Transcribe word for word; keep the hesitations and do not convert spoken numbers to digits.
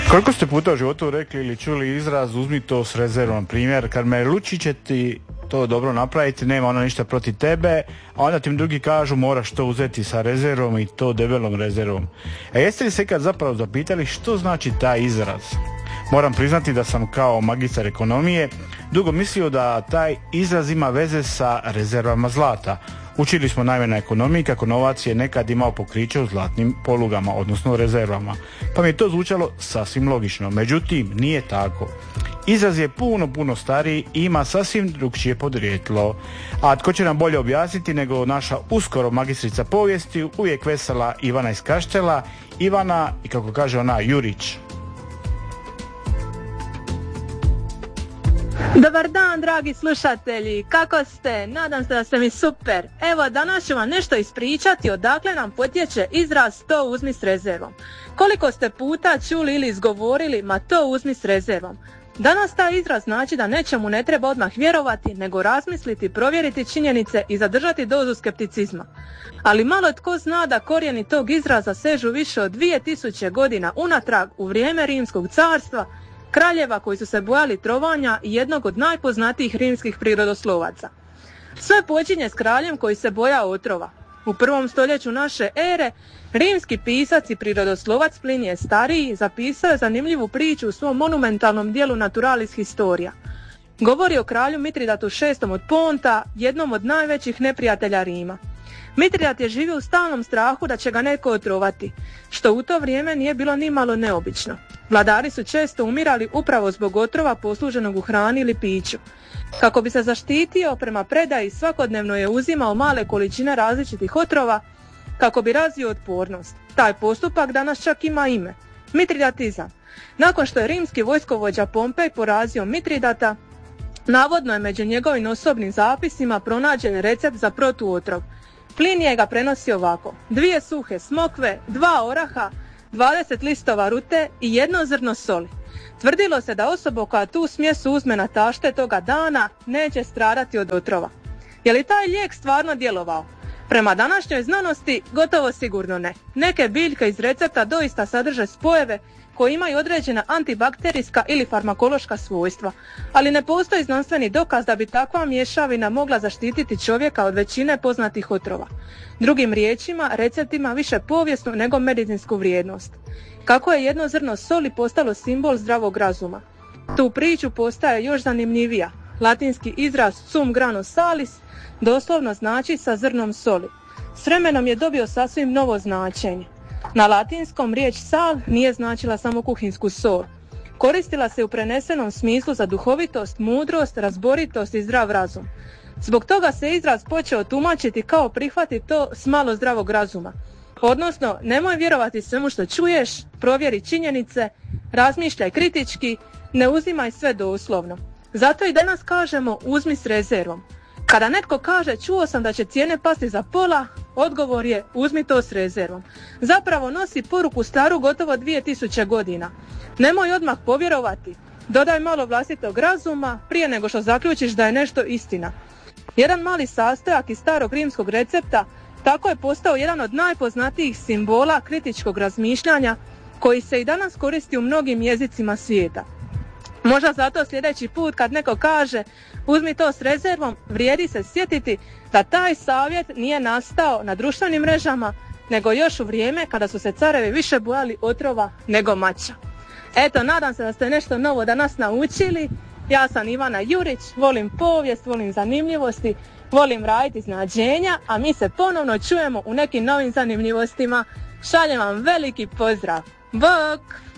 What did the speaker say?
Koliko ste puta u životu rekli ili čuli izraz uzmi to s rezervom? Primjer, kad me luči će ti to dobro napraviti, nema ono ništa protiv tebe, a onda ti drugi kažu moraš to uzeti sa rezervom i to debelom rezervom. A jeste li se kad zapravo zapitali što znači taj izraz? Moram priznati da sam kao magistar ekonomije dugo mislio da taj izraz ima veze sa rezervama zlata. Učili smo naime na ekonomiji kako novac je nekad imao pokriće u zlatnim polugama, odnosno rezervama. Pa mi je to zvučalo sasvim logično. Međutim, nije tako. Izraz je puno, puno stariji i ima sasvim drugčije podrijetlo. A tko će nam bolje objasniti nego naša uskoro magistrica povijesti, uvijek vesela Ivana iz Kaštela. Ivana, i kako kaže ona, Jurić. Dobar dan, dragi slušatelji, kako ste? Nadam se da ste mi super. Evo, danas ću vam nešto ispričati odakle nam potječe izraz to uzmi s rezervom. Koliko ste puta čuli ili izgovorili ma to uzmi s rezervom? Danas taj izraz znači da nečemu ne treba odmah vjerovati, nego razmisliti, provjeriti činjenice i zadržati dozu skepticizma. Ali malo tko zna da korijeni tog izraza sežu više od dvije tisuće godina unatrag u vrijeme Rimskog carstva, kraljeva koji su se bojali trovanja i jednog od najpoznatijih rimskih prirodoslovaca. Sve počinje s kraljem koji se bojao otrova. U prvom stoljeću naše ere rimski pisac i prirodoslovac Plinije Stariji zapisao je zanimljivu priču u svom monumentalnom dijelu Naturalis Historia. Govori o kralju Mitridatu šestom od Ponta, jednom od najvećih neprijatelja Rima. Mitridat je živio u stalnom strahu da će ga neko otrovati, što u to vrijeme nije bilo ni malo neobično. Vladari su često umirali upravo zbog otrova posluženog u hrani ili piću. Kako bi se zaštitio prema predaji, svakodnevno je uzimao male količine različitih otrova kako bi razvio otpornost. Taj postupak danas čak ima ime – mitridatizam. Nakon što je rimski vojskovođa Pompej porazio Mitridata, navodno je među njegovim osobnim zapisima pronađen recept za protuotrov. Plinije ga prenosi ovako: dvije suhe smokve, dva oraha, dvadeset listova rute i jedno zrno soli. Tvrdilo se da osoba koja tu smjesu uzme na tašte toga dana neće stradati od otrova. Je li taj lijek stvarno djelovao? Prema današnjoj znanosti gotovo sigurno ne. Neke biljke iz recepta doista sadrže spojeve koji imaju određena antibakterijska ili farmakološka svojstva, ali ne postoji znanstveni dokaz da bi takva mješavina mogla zaštititi čovjeka od većine poznatih otrova. Drugim riječima, recept ima više povijesnu nego medicinsku vrijednost. Kako je jedno zrno soli postalo simbol zdravog razuma? Tu priču postaje još zanimljivija. Latinski izraz sum grano salis doslovno znači sa zrnom soli. S vremenom je dobio sasvim novo značenje. Na latinskom riječ sal nije značila samo kuhinsku sol. Koristila se u prenesenom smislu za duhovitost, mudrost, razboritost i zdrav razum. Zbog toga se izraz počeo tumačiti kao prihvati to s malo zdravog razuma. Odnosno, nemoj vjerovati svemu što čuješ, provjeri činjenice, razmišljaj kritički, ne uzimaj sve doslovno. Zato i danas kažemo uzmi s rezervom. Kada netko kaže čuo sam da će cijene pasti za pola, odgovor je uzmi to s rezervom. Zapravo nosi poruku staru gotovo dvije tisuće godina. Nemoj odmah povjerovati, dodaj malo vlastitog razuma prije nego što zaključiš da je nešto istina. Jedan mali sastojak iz starog rimskog recepta tako je postao jedan od najpoznatijih simbola kritičkog razmišljanja koji se i danas koristi u mnogim jezicima svijeta. Možda zato sljedeći put kad neko kaže uzmi to s rezervom, vrijedi se sjetiti da taj savjet nije nastao na društvenim mrežama, nego još u vrijeme kada su se carevi više bojali otrova nego mača. Eto, nadam se da ste nešto novo danas naučili. Ja sam Ivana Jurić, volim povijest, volim zanimljivosti, volim raditi iznenađenja, a mi se ponovno čujemo u nekim novim zanimljivostima. Šaljem vam veliki pozdrav. Bok!